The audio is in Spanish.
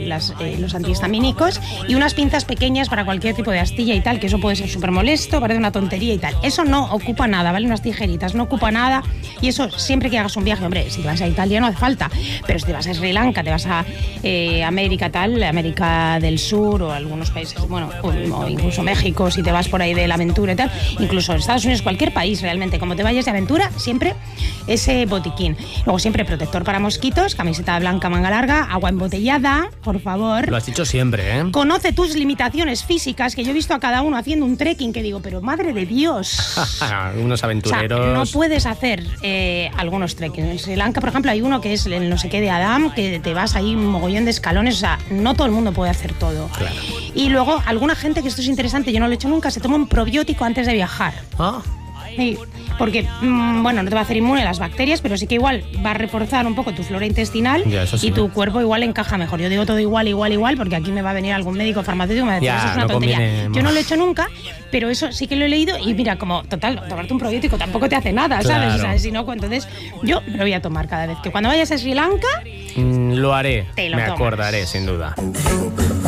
los antihistamínicos y unas pinzas pequeñas para cualquier tipo de astilla y tal, que eso puede ser súper molesto, parece una tontería y tal. Eso no ocupa nada, ¿vale? Unas tijeritas, no ocupa nada. Y eso siempre que hagas un viaje, hombre, si te vas a Italia no hace falta, pero si te vas a Sri Lanka, te vas a América tal, América del Sur o algunos países, bueno, o incluso México, si te vas por ahí de la aventura y tal, incluso Estados Unidos, cualquier país realmente, como te vayas de aventura, siempre ese botiquín. Luego siempre protector para mosquitos, camiseta blanca, manga larga, agua embotellada, por favor. Lo has dicho siempre, ¿eh? Conoce tus limitaciones físicas, que yo he visto a cada uno haciendo un trekking que digo, pero madre de Dios. Unos aventureros. O sea, no puedes hacer algunos trekking. En Sri Lanka, por ejemplo, hay uno que es el no sé qué de Adam, que te vas ahí un mogollón de escalones, o sea, no todo el mundo puede hacer todo. Claro. Y luego, alguna gente, que esto es interesante, yo no lo he hecho nunca, se toma un probiótico antes de viajar. Ah. Sí, porque, bueno, no te va a hacer inmune a las bacterias, pero sí que igual va a reforzar un poco tu flora intestinal ya, sí. Y tu cuerpo igual encaja mejor. Yo digo todo igual, porque aquí me va a venir algún médico farmacéutico y me va a decir, eso es una tontería. Yo no lo he hecho nunca, pero eso sí que lo he leído y mira, como, total, tomarte un probiótico tampoco te hace nada, ¿sabes? Claro. O sea, si no, entonces yo me lo voy a tomar cada vez. Que cuando vayas a Sri Lanka... Lo haré, te lo me tomas. acordaré, sin duda.